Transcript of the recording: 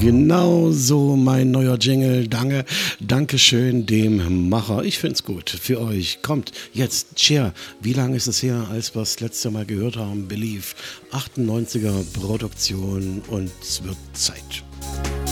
Genau so mein neuer Jingle. Dankeschön dem Macher. Ich find's gut. Für euch kommt jetzt Cher. Wie lange ist es her, als wir das letzte Mal gehört haben? Believe. 98er Produktion und es wird Zeit.